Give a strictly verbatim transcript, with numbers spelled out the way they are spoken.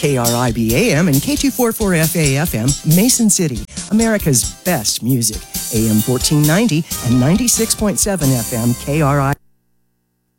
K R I B A M and K two forty-four F A F M, Mason City, America's best music. A M fourteen ninety and ninety-six point seven F M K R I.